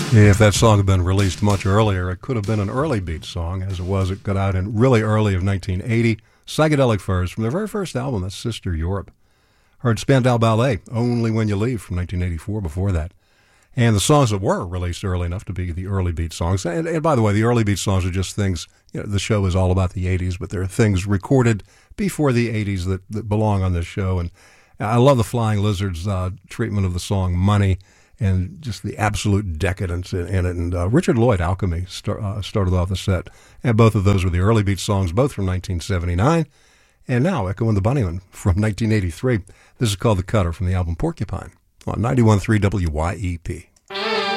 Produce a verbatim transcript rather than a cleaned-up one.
If that song had been released much earlier, it could have been an early beat song. As it was, it got out in really early of nineteen eighty. Psychedelic Furs from their very first album, that's Sister Europe. Heard Spandau Ballet, Only When You Leave from nineteen eighty-four before that. And the songs that were released early enough to be the early beat songs. And, and by the way, the early beat songs are just things, you know, the show is all about the eighties, but there are things recorded before the eighties that, that belong on this show. And I love the Flying Lizards' uh, treatment of the song Money, and just the absolute decadence in, in it. And uh, Richard Lloyd, Alchemy, start, uh, started off the set. And both of those were the early beat songs, both from nineteen seventy-nine. And now, Echo and the Bunnymen from nineteen eighty-three. This is called The Cutter from the album Porcupine on ninety-one point three W Y E P.